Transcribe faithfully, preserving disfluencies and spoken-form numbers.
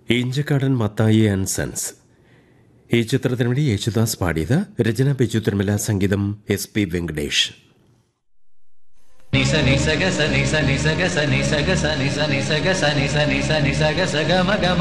ഈഞ്ചക്കാടൻ Mathai and sons. ഈ ചിത്രത്തിന് വേണ്ടി യേശുദാസ് പാടിയത്. രചന ബിജു തിരുമല, സംഗീതം എസ് പി വെങ്കടേഷ്. നിസ നിസ ഗ സ നിസ നിസ ഗ സ നിസ ഗ സ നിസ നിസ ഗ സ നിസ നിസ നിസ ഗ സ ഗ മ ഗ